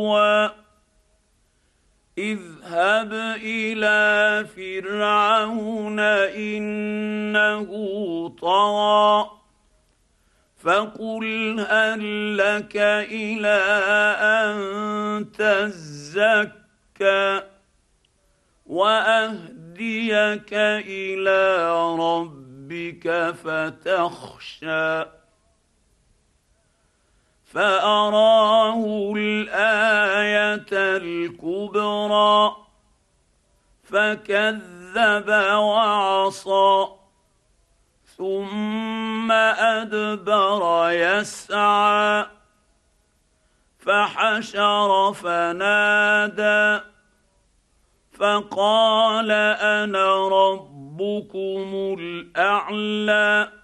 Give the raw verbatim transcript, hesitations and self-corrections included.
اذهب الى فرعون انه طغى فقل هل لك الى ان تزكى واهديك الى ربك فتخشى فاراه الايه الكبرى فكذب وعصى ثم ادبر يسعى فحشر فنادى فقال انا ربكم الاعلى